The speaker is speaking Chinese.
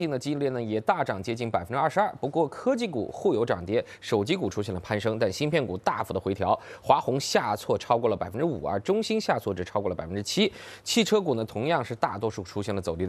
的激烈呢也大涨接近22%，不过科技股互有涨跌，手机股出现了攀升，但芯片股大幅的回调，华虹下挫超过了5%，而中兴下挫只超过了7%。汽车股呢同样是大多数出现了走低的。